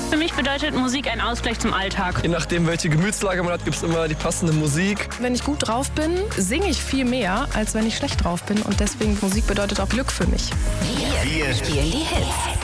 Für mich bedeutet Musik ein Ausgleich zum Alltag. Je nachdem, welche Gemütslage man hat, gibt es immer die passende Musik. Wenn ich gut drauf bin, singe ich viel mehr, als wenn ich schlecht drauf bin. Und deswegen Musik bedeutet auch Glück für mich. Wir spielen die Hits.